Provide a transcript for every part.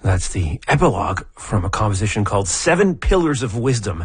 That's the epilogue from a composition called Seven Pillars of Wisdom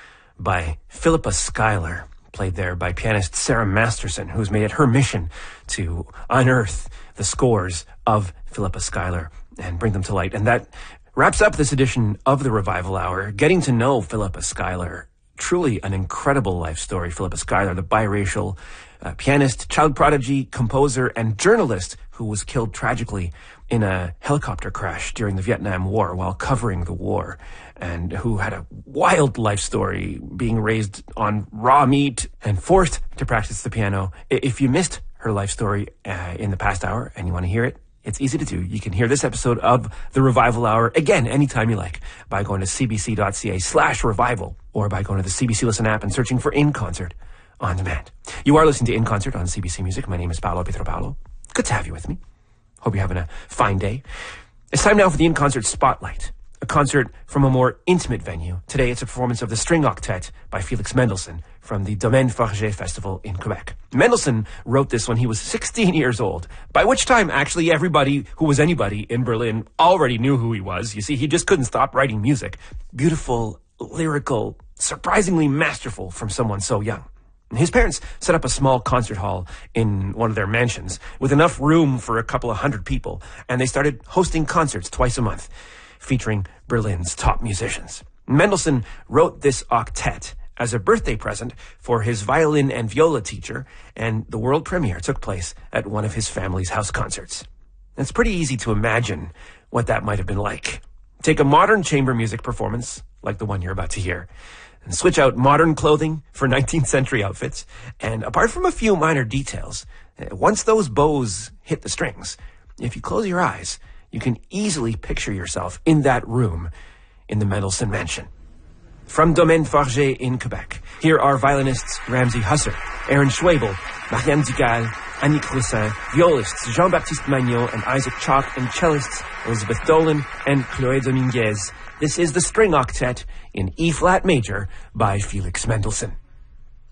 by Philippa Schuyler, played there by pianist Sarah Masterson, who's made it her mission to unearth the scores of Philippa Schuyler and bring them to light. And that wraps up this edition of the Revival Hour, getting to know Philippa Schuyler. Truly an incredible life story. Philippa Schuyler, the biracial pianist, child prodigy, composer, and journalist who was killed tragically in a helicopter crash during the Vietnam War while covering the war, and who had a wild life story, being raised on raw meat and forced to practice the piano. If you missed her life story in the past hour and you want to hear it, it's easy to do. You can hear this episode of The Revival Hour again anytime you like by going to cbc.ca/revival or by going to the CBC Listen app and searching for In Concert on demand. You are listening to In Concert on CBC Music. My name is Paolo Pietropalo. Good to have you with me. Hope you're having a fine day. It's time now for the In Concert Spotlight, a concert from a more intimate venue. Today it's a performance of the String Octet by Felix Mendelssohn from the Domaine Fargé Festival in Quebec. Mendelssohn wrote this when he was 16 years old, by which time actually everybody who was anybody in Berlin already knew who he was. You see, he just couldn't stop writing music. Beautiful, lyrical, surprisingly masterful from someone so young. His parents set up a small concert hall in one of their mansions with enough room for a couple of hundred people, and they started hosting concerts twice a month featuring Berlin's top musicians. Mendelssohn wrote this octet as a birthday present for his violin and viola teacher, and the world premiere took place at one of his family's house concerts. It's pretty easy to imagine what that might have been like. Take a modern chamber music performance, like the one you're about to hear, and switch out modern clothing for 19th century outfits. And apart from a few minor details, once those bows hit the strings, if you close your eyes, you can easily picture yourself in that room in the Mendelssohn Mansion. From Domaine Fargé in Quebec, here are violinists Ramsey Husser, Aaron Schwabel, Marianne Dugal, Annick Roussin, violists Jean-Baptiste Magnon and Isaac Chalk, and cellists Elizabeth Dolan and Chloé Dominguez. This is the String Octet in E-flat major by Felix Mendelssohn.